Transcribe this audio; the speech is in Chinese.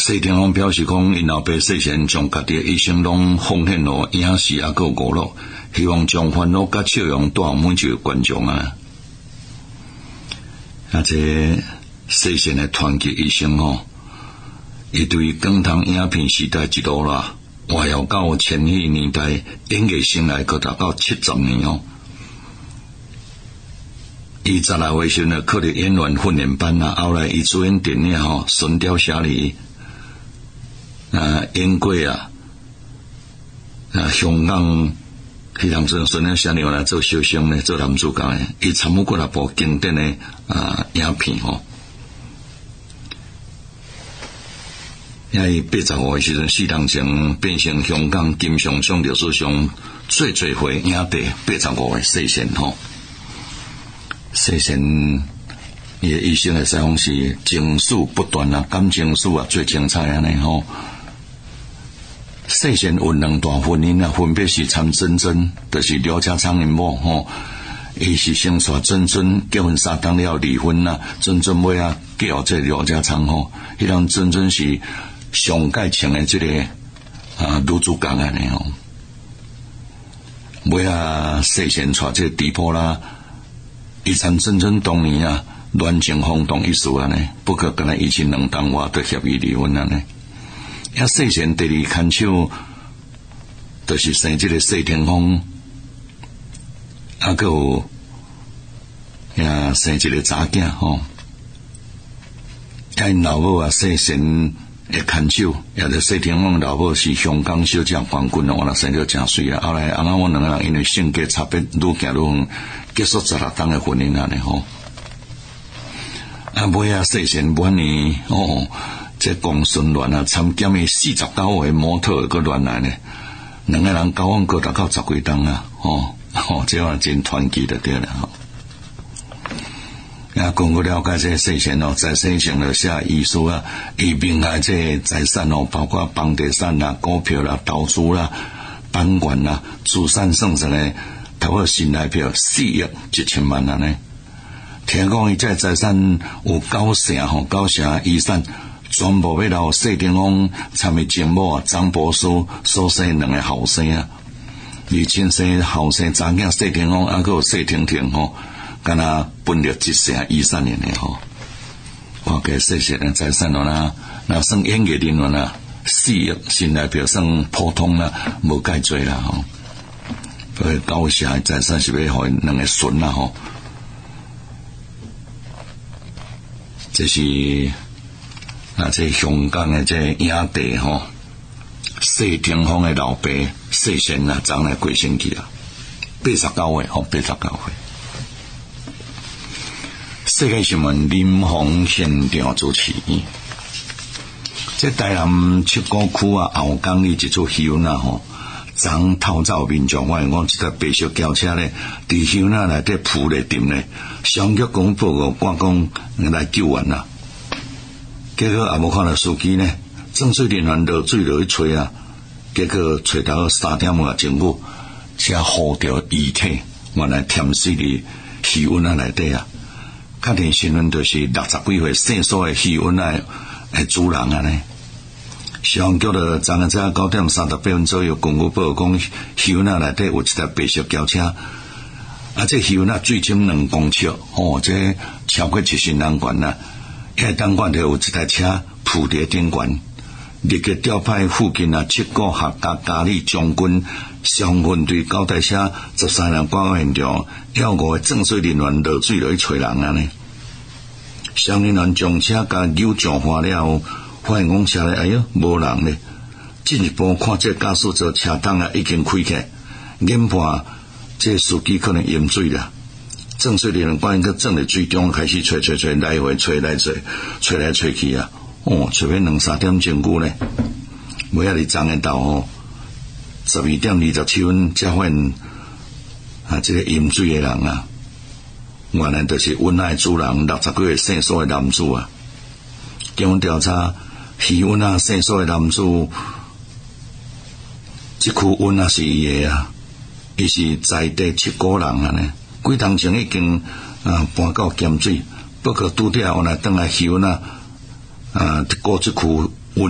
谢霆锋表示讲，因老爸细贤将家己的一生拢奉献了影视还有娱乐，希望将烦恼甲笑容带予每一个观众啊！这细贤的传奇一生伊对光堂影片时代一路啦，活跃到千禧年代演艺生涯可达到70年伊10来岁时考入演员训练班啊，后来伊主演电影《神雕侠侣》演过香港迄当阵神雕侠侣来做小生咧，做男主角咧，伊参与过一部经典的影片因为85岁时阵4当前变成香港金像奖历史上最回影帝85岁细贤细贤伊的一生的采访是情绪不断感情史最精彩安尼细贤有2段婚姻分别是参珍珍，就是廖家昌因某伊是先娶珍珍，结婚3当了离婚珍珍尾叫这廖家昌迄当珍珍是上界情的这个女主角安尼尾细贤娶这迪波拉，伊参珍珍当年恋情轰动一时安尼，不过跟他以前2当外就协议离婚安尼。细贤第2牵手就是生这个谢霆锋，还有生一个查囝因老母细贤的牵手，也就谢霆锋老母是香港小姐冠军我生得真水后来翁仔某2个人因为性格差别愈行愈远，结束16当的婚姻安尼尾细贤晚年这公孙恋参检的49位模特个恋爱呢，2个人交往过达到10几当这真传奇的对了根据了解这细贤在生前就写遗书伊名下这财产包括房地产股票投资版权资产算下来差不多新台币4亿1千万呢。听讲伊这财产有9成遗产全部要留谢霆锋参与情某张博书所生2个后生而亲生后生查囝谢霆锋还有谢婷婷敢若分了1成遗产的看个细贤的财产那算演艺人员4亿新台币算普通无介多9成的财产是要互2个孙这是这香港的这影帝谢霆锋的老爸细贤昨来过身去89岁89岁。世界新闻林鸿现场主持。这台南七股区后港里一处乡昨偷走民众发现讲一台白色轿车咧，伫乡内底扑咧沉咧，上局公报告赶工来救援结果也无看到司机呢，证水人员落水落去找结果找到3点钟政府车护掉遗体，原来沉死伫溪温内底确定身份就是60几岁姓苏的溪温的主人呢。上局的昨日早9点38分左右，公告报讲溪温内底有一台白色轿车，这溪温水深2公尺这超过70人悬迄当管就有一台车扑伫顶悬，立即调派附近7股客家家里将军上分队9台车13人赶到现场，要5个证水人员落水落去找人相人员将车甲扭撞花了后，发现讲车内无人咧，进一步看这驾驶座车窗已经开起，研判这司机可能淹水了。证水人员赶紧去正伫水中开始找来回找来找来找去找了2-3点钟久咧，尾仔日昨日到12点27分才发现这个淹水的人原来就是温爱主人60几岁姓苏的男子经过调查，渔温姓苏的男子这区温是伊的伊是在地7股人几当前已经搬到咸水，不过拄着原来转来渔温过这区